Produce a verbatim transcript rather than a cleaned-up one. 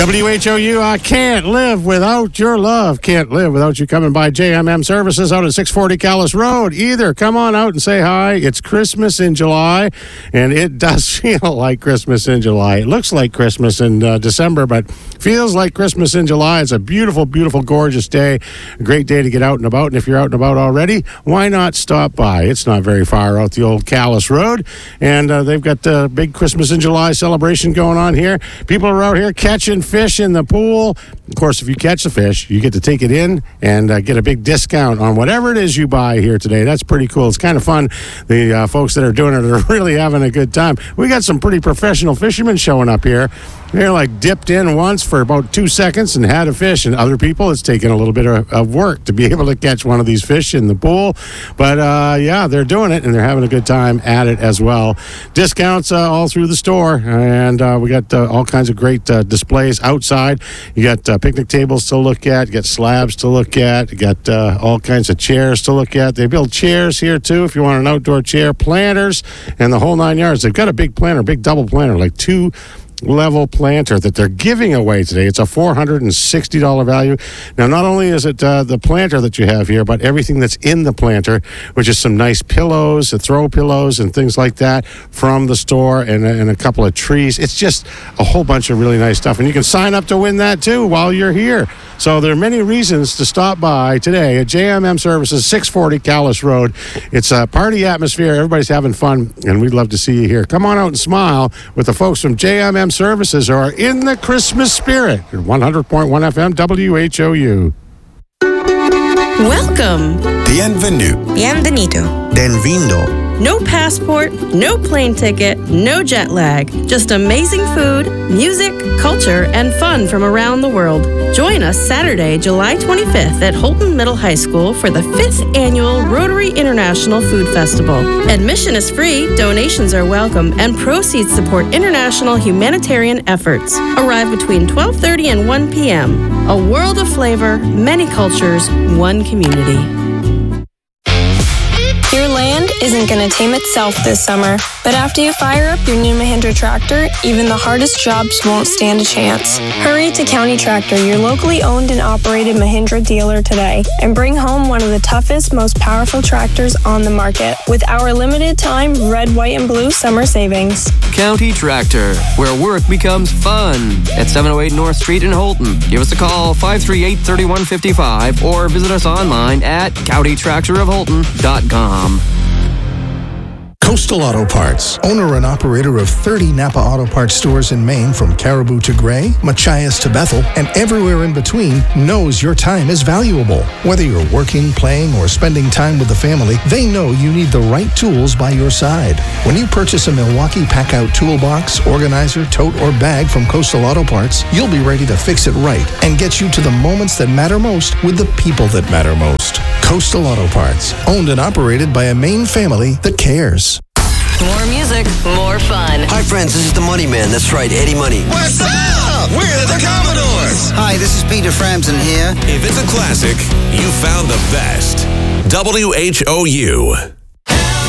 W H O U, I can't live without your love. Can't live without you coming by J M M Services out at six forty Callis Road. Either come on out and say hi. It's Christmas in July, and it does feel like Christmas in July. It looks like Christmas in uh, December, but feels like Christmas in July. It's a beautiful, beautiful, gorgeous day. A great day to get out and about, and if you're out and about already, why not stop by? It's not very far out the old Callis Road, and uh, they've got the big Christmas in July celebration going on here. People are out here catching fish in the pool. Of course, if you catch the fish, you get to take it in and uh, get a big discount on whatever it is you buy here today. That's pretty cool. It's kind of fun. The uh, folks that are doing it are really having a good time. We got some pretty professional fishermen showing up here. They're like dipped in once for about two seconds and had a fish, and other people, it's taken a little bit of, of work to be able to catch one of these fish in the pool. But uh, yeah, they're doing it, and they're having a good time at it as well. Discounts uh, all through the store, and uh, we got uh, all kinds of great uh, displays outside. You got uh, picnic tables to look at, you got slabs to look at, you got uh, all kinds of chairs to look at. They build chairs here too if you want an outdoor chair, planters, and the whole nine yards. They've got a big planter, big double planter, like two level planter that they're giving away today. It's a four hundred sixty dollars value. Now, not only is it uh, the planter that you have here, but everything that's in the planter, which is some nice pillows, uh, throw pillows, and things like that from the store, and, and a couple of trees. It's just a whole bunch of really nice stuff, and you can sign up to win that too while you're here. So there are many reasons to stop by today at J M M Services, six forty Callis Road. It's a party atmosphere. Everybody's having fun, and we'd love to see you here. Come on out and smile with the folks from J M M Services who are in the Christmas spirit. one hundred point one F M W H O U. Welcome. Bienvenue. Bienvenido. Benvindo. No passport, no plane ticket, no jet lag. Just amazing food, music, culture, and fun from around the world. Join us Saturday, July twenty-fifth at Holton Middle High School for the fifth Annual Rotary International Food Festival. Admission is free, donations are welcome, and proceeds support international humanitarian efforts. Arrive between twelve thirty and one p.m. A world of flavor, many cultures, one community. Your land isn't going to tame itself this summer, but after you fire up your new Mahindra tractor, even the hardest jobs won't stand a chance. Hurry to County Tractor, your locally owned and operated Mahindra dealer today, and bring home one of the toughest, most powerful tractors on the market with our limited time red, white, and blue summer savings. County Tractor, where work becomes fun, at seven oh eight North Street in Holton. Give us a call, five three eight, three one five five, or visit us online at county tractor of holton dot com. Coastal Auto Parts, owner and operator of thirty Napa Auto Parts stores in Maine, from Caribou to Gray, Machias to Bethel, and everywhere in between, knows your time is valuable. Whether you're working, playing, or spending time with the family, they know you need the right tools by your side. When you purchase a Milwaukee Pack-Out toolbox, organizer, tote, or bag from Coastal Auto Parts, you'll be ready to fix it right and get you to the moments that matter most with the people that matter most. Coastal Auto Parts, owned and operated by a Maine family that cares. More music, more fun. Hi, friends. This is the Money Man. That's right, Eddie Money. What's up? We're the Commodores. Hi, this is Peter Frampton here. If it's a classic, you found the best. W H O U.